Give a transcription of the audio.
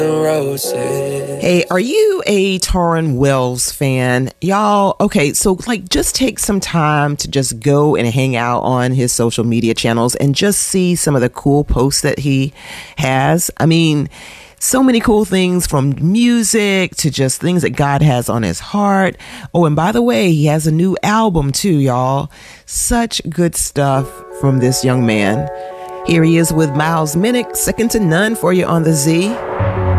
Hey, are you a Torrin Wells fan? Y'all, okay, so just take some time to just go and hang out on his social media channels and just see some of the cool posts that he has. I mean, so many cool things, from music to just things that God has on his heart. Oh, and by the way, he has a new album too, y'all. Such good stuff from this young man. Here he is with Miles Minnick, second to none for you on the Z.